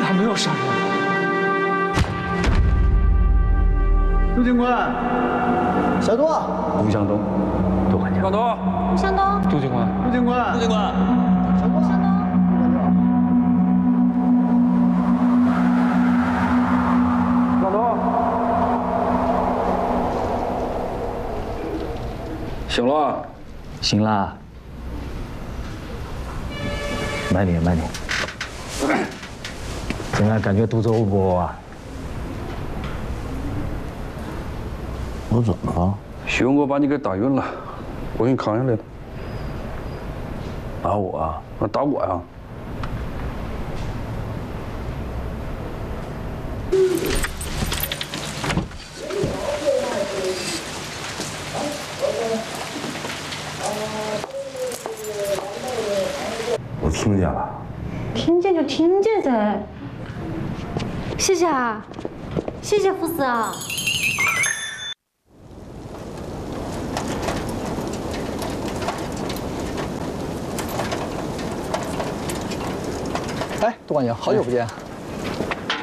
他没有杀人。 杜警官， 小杜， 吴向东，杜管家。 向东， 吴向东， 杜警官， 杜警官， 杜警官， 小杜， 向东。 向东，醒了， 醒啦，慢点，慢点。现在感觉肚子饿不饿啊？ 我怎么了？ 徐文国把你给打晕了，我给你扛下来了。 打我啊？ 打我呀？ 我听见了。 听见就听见噻。谢谢啊，谢谢副司啊。 哎，杜管家，好久不见。